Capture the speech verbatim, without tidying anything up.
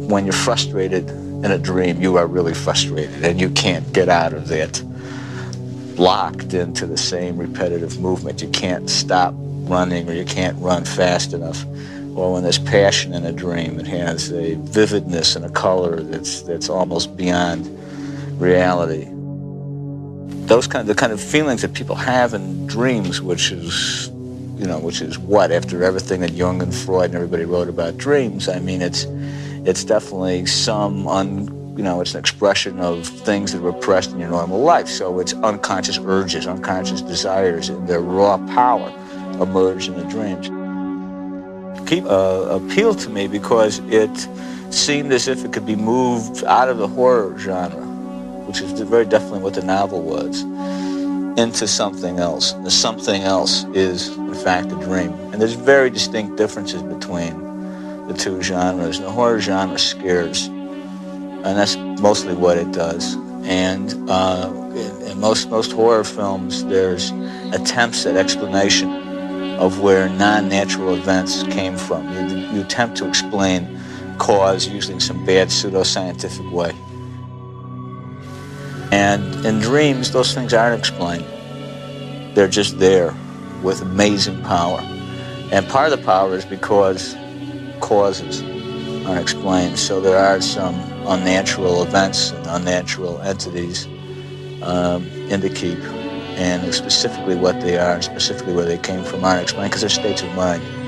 when you're frustrated in a dream, you are really frustrated, and you can't get out of that locked into the same repetitive movement. You can't stop running, or you can't run fast enough. Or when there's passion in a dream, it has a vividness and a color that's that's almost beyond reality. Those kind of, the kind of feelings that people have in dreams, which is, you know, which is what, after everything that Jung and Freud and everybody wrote about dreams, I mean, it's it's definitely some un, you know, it's an expression of things that are repressed in your normal life. So it's unconscious urges, unconscious desires, and their raw power emerge in the dreams. Keep uh, appealed to me because it seemed as if it could be moved out of the horror genre, which is very definitely what the novel was, into something else. The something else is, in fact, a dream. And there's very distinct differences between the two genres. And the horror genre scares, and that's mostly what it does. And uh, in, in most, most horror films, there's attempts at explanation of where non-natural events came from. You, you attempt to explain cause, usually in some bad pseudoscientific way. And in dreams, those things aren't explained. They're just there with amazing power. And part of the power is because causes aren't explained. So there are some unnatural events and unnatural entities um, in the keep. And specifically what they are, and specifically where they came from, aren't explained because they're states of mind.